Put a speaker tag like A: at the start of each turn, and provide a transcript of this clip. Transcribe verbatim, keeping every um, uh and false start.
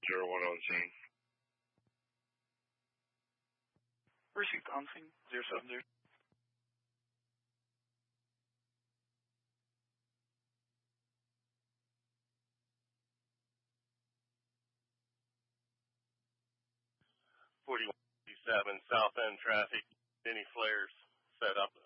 A: zero one on scene.
B: Received on scene, zero seven zero.
C: forty-one fifty-seven, south end traffic, any flares set up